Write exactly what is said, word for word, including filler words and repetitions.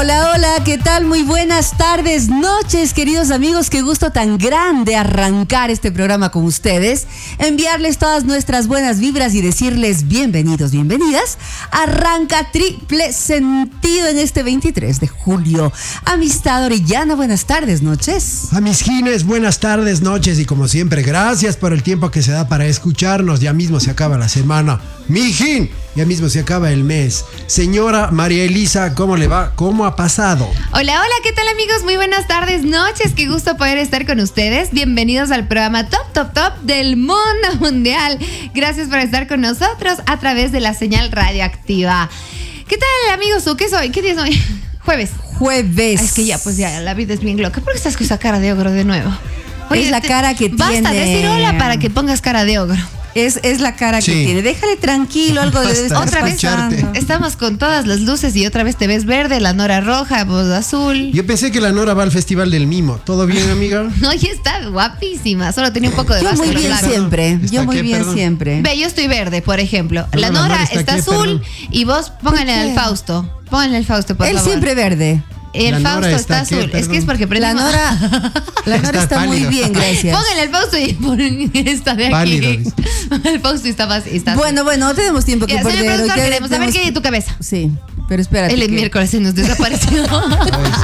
Hola, hola, ¿qué tal? Muy buenas tardes, noches, queridos amigos. Qué gusto tan grande arrancar este programa con ustedes, enviarles todas nuestras buenas vibras y decirles bienvenidos, bienvenidas. Arranca Triple Sentido en este veintitrés de julio. Amistad Orellana, buenas tardes, noches. A mis gines, buenas tardes, noches y como siempre, gracias por el tiempo que se da para escucharnos. Ya mismo se acaba la semana. Mi gin, ya mismo se acaba el mes. Señora María Elisa, ¿cómo le va? ¿Cómo ha pasado? Hola, hola, ¿qué tal amigos? Muy buenas tardes, noches. Qué gusto poder estar con ustedes. Bienvenidos al programa Top, Top, Top del mundo mundial. Gracias por estar con nosotros a través de la señal radioactiva. ¿Qué tal amigos? ¿Qué soy? ¿Qué día es hoy? Jueves. Jueves. Ay, es que ya, pues ya, la vida es bien loca. ¿Por qué estás con esa cara de ogro de nuevo? Oye, es la te, cara que basta tiene. Basta decir hola para que pongas cara de ogro. Es, es la cara Sí. que tiene. Déjale tranquilo, algo de Basta Otra vez escucharte. estamos con todas las luces y otra vez te ves verde, la Nora roja, vos azul. Yo pensé que la Nora va al Festival del Mimo. ¿Todo bien, amiga? Oye, está guapísima. Solo tenía un poco de Yo vaso muy en los bien labios. siempre. ¿Está Yo muy qué, bien perdón? siempre. Ve, yo estoy verde, por ejemplo. No, la la Nora Nora está está qué, azul perdón. y vos pónganle ¿Por qué? al Fausto. Pónganle al Fausto, por Él favor. siempre verde. El La Fausto Nora está, está qué, azul. Es que es perdón. porque La prendimos. Nora, la Nora Está está muy pálido. bien, gracias. Pónganle al Fausto y ponen esta de aquí. Pálido, dice. El Fausto está más. Está Bueno, bueno, no tenemos tiempo que Ya, señor perder. productor, Hoy queremos saber tenemos qué hay que- en tu cabeza. Sí, pero espérate. El que- miércoles se nos desapareció. Ay,